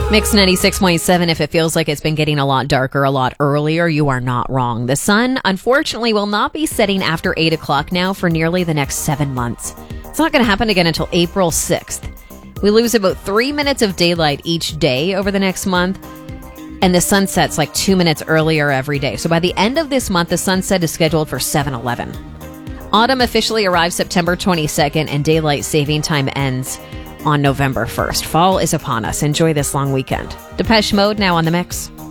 Mix 96.7. If it feels like it's been getting a lot darker a lot earlier, you are not wrong. The sun, unfortunately, will not be setting after 8 o'clock now for nearly the next 7 months. It's not going to happen again until April 6th. We lose about 3 minutes of daylight each day over the next month, and the sunset's like 2 minutes earlier every day. So by the end of this month, the sunset is scheduled for 7:11. Autumn officially arrives September 22nd, and daylight saving time ends on November 1st. Fall is upon us. Enjoy this long weekend. Depeche Mode now on the mix.